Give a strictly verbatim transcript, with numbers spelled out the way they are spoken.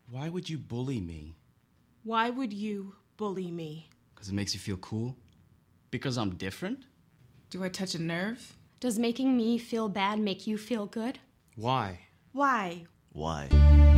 Why would you bully me? Why would you bully me? Because it makes you feel cool? Because I'm different? Do I touch a nerve? Does making me feel bad make you feel good? Why? Why? Why?